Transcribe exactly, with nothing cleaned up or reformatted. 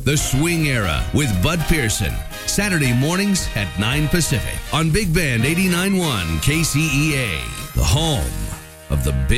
The Swing Era with Bud Pearson. Saturday mornings at nine Pacific on Big Band eighty-nine point one K C E A, the home of the big